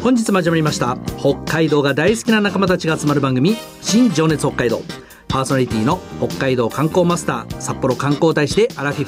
本日も始まりました北海道が大好きな仲間たちが集まる番組、新情熱北海道。パーソナリティの北海道観光マスター、札幌観光大使でアラフィフ